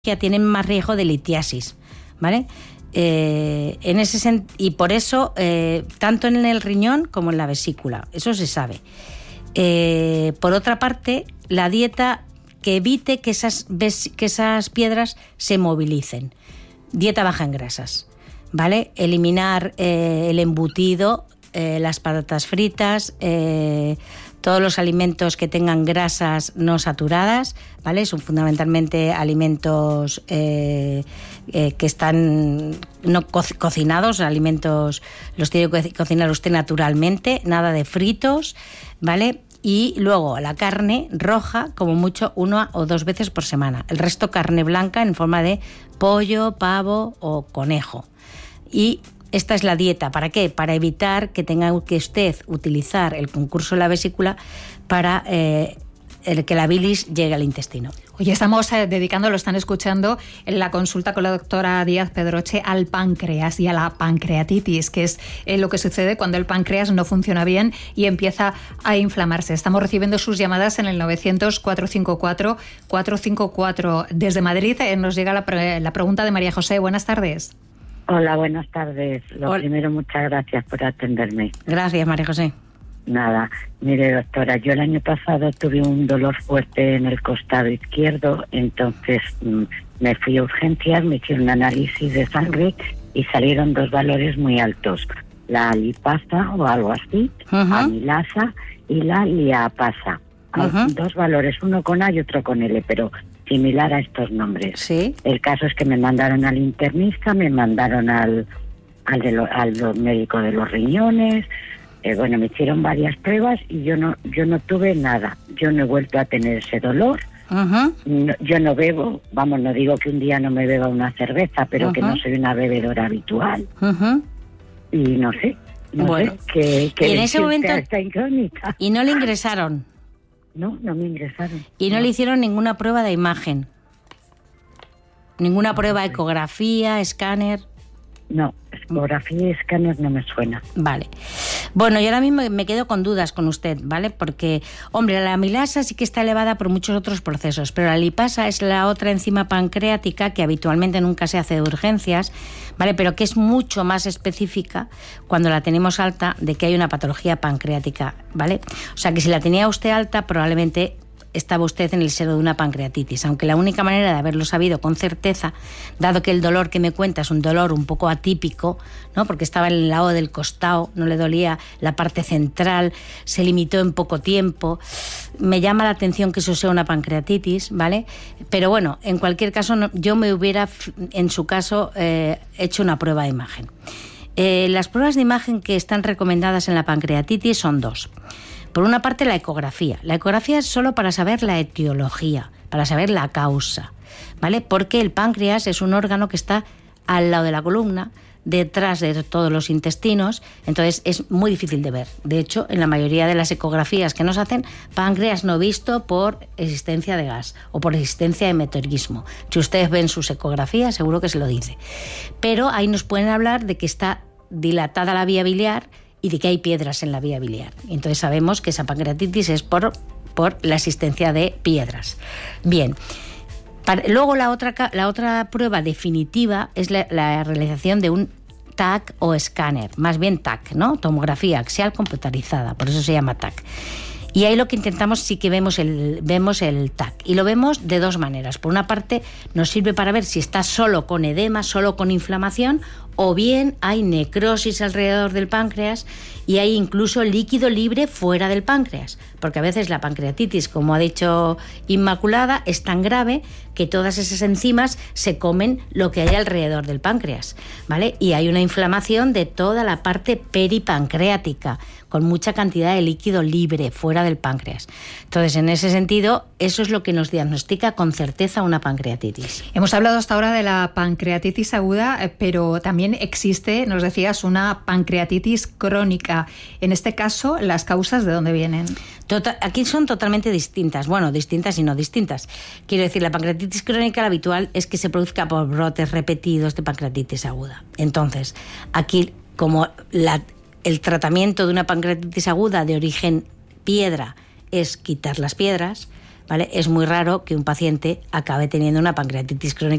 tienen más riesgo de litiasis, ¿vale? Y por eso, tanto en el riñón como en la vesícula, eso se sabe. Por otra parte, la dieta que evite que esas piedras se movilicen. Dieta baja en grasas, ¿vale? Eliminar el embutido, las patatas fritas, todos los alimentos que tengan grasas no saturadas, ¿vale? Son fundamentalmente alimentos que están no cocinados, alimentos los tiene que cocinar usted naturalmente, nada de fritos, ¿vale? Y luego la carne roja, como mucho 1 o 2 veces por semana. El resto carne blanca en forma de pollo, pavo o conejo. Y esta es la dieta. ¿Para qué? Para evitar que tenga que usted utilizar el concurso de la vesícula para que la bilis llegue al intestino. Oye, estamos dedicando, lo están escuchando, en la consulta con la doctora Díaz Pedroche al páncreas y a la pancreatitis, que es lo que sucede cuando el páncreas no funciona bien y empieza a inflamarse. Estamos recibiendo sus llamadas en el 900-454-454. Desde Madrid nos llega la pregunta de María José. Buenas tardes. Hola, buenas tardes. Primero, muchas gracias por atenderme. Gracias, María José. Nada, mire, doctora, yo el año pasado tuve un dolor fuerte en el costado izquierdo, entonces me fui a urgencias, me hicieron un análisis de sangre y salieron 2 valores muy altos, la lipasa o algo así, amilasa y la liapasa. Hay 2 valores, uno con A y otro con L, pero similar a estos nombres. ¿Sí? El caso es que me mandaron al internista, me mandaron al médico de los riñones. Bueno, me hicieron varias pruebas y yo no tuve nada. Yo no he vuelto a tener ese dolor. No, yo no bebo, vamos, no digo que un día no me beba una cerveza, pero que no soy una bebedora habitual. Y no sé, bueno, sé que en ese momento esta incógnita. ¿Y no le ingresaron? No me ingresaron. ¿Y no le hicieron ninguna prueba de imagen? ¿Ninguna prueba de ecografía, escáner? No, ecografía y escáner no me suena. Vale. Bueno, yo ahora mismo me quedo con dudas con usted, ¿vale? Porque, hombre, la amilasa sí que está elevada por muchos otros procesos, pero la lipasa es la otra enzima pancreática que habitualmente nunca se hace de urgencias, ¿vale? Pero que es mucho más específica cuando la tenemos alta de que hay una patología pancreática, ¿vale? O sea, que si la tenía usted alta, probablemente estaba usted en el seno de una pancreatitis, aunque la única manera de haberlo sabido con certeza, dado que el dolor que me cuenta es un dolor un poco atípico, ¿no? Porque estaba en el lado del costado, no le dolía la parte central, se limitó en poco tiempo, me llama la atención que eso sea una pancreatitis, ¿vale? Pero bueno, en cualquier caso, yo me hubiera, en su caso, hecho una prueba de imagen. Las pruebas de imagen que están recomendadas en la pancreatitis son 2. Por una parte, la ecografía. La ecografía es solo para saber la etiología, para saber la causa, ¿vale? Porque el páncreas es un órgano que está al lado de la columna, detrás de todos los intestinos, entonces es muy difícil de ver. De hecho, en la mayoría de las ecografías que nos hacen, páncreas no visto por existencia de gas o por existencia de meteorismo. Si ustedes ven sus ecografías, seguro que se lo dice. Pero ahí nos pueden hablar de que está dilatada la vía biliar y de que hay piedras en la vía biliar. Entonces sabemos que esa pancreatitis es por la existencia de piedras. Bien. Luego la otra prueba definitiva es la realización de un TAC o escáner, más bien TAC, ¿no? Tomografía axial computarizada, por eso se llama TAC. Y ahí lo que intentamos sí que vemos el TAC. Y lo vemos de 2 maneras. Por una parte, nos sirve para ver si está solo con edema, solo con inflamación, o bien hay necrosis alrededor del páncreas y hay incluso líquido libre fuera del páncreas. Porque a veces la pancreatitis, como ha dicho Inmaculada, es tan grave que todas esas enzimas se comen lo que hay alrededor del páncreas, ¿vale? Y hay una inflamación de toda la parte peripancreática, con mucha cantidad de líquido libre fuera del páncreas. Entonces, en ese sentido, eso es lo que nos diagnostica con certeza una pancreatitis. Hemos hablado hasta ahora de la pancreatitis aguda, pero también existe, nos decías, una pancreatitis crónica. En este caso, ¿las causas de dónde vienen? Aquí son totalmente distintas. Bueno, distintas y no distintas. Quiero decir, la pancreatitis crónica, la habitual es que se produzca por brotes repetidos de pancreatitis aguda. Entonces, aquí, como el tratamiento de una pancreatitis aguda de origen piedra es quitar las piedras, ¿vale? Es muy raro que un paciente acabe teniendo una pancreatitis crónica